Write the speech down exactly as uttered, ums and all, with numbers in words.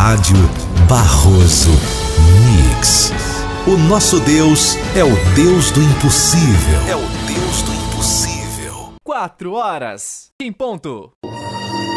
Rádio Barroso Mix. O nosso Deus é o Deus do impossível. É o Deus do impossível. Quatro horas em ponto.